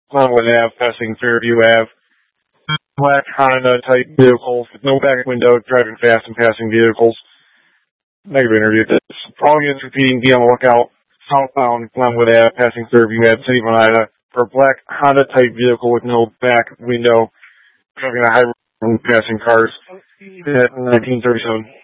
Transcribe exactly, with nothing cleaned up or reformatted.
Glenwood Ave, passing Fairview Ave. Black Honda-type vehicle with no back window, driving fast and passing vehicles. Negative interview. All units repeating, be on the lookout. Southbound Glenwood Ave, passing Fairview Ave, City of Oneida, for a black Honda-type vehicle with no back window, driving a high road and passing cars. nineteen thirty-seven.